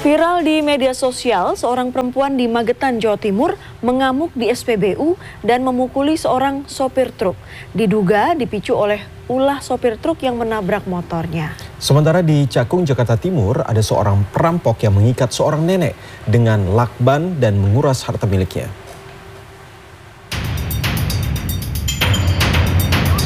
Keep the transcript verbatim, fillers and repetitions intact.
Viral di media sosial, seorang perempuan di Magetan, Jawa Timur mengamuk di S P B U dan memukuli seorang sopir truk. Diduga dipicu oleh ulah sopir truk yang menabrak motornya. Sementara di Cakung, Jakarta Timur, ada seorang perampok yang mengikat seorang nenek dengan lakban dan menguras harta miliknya.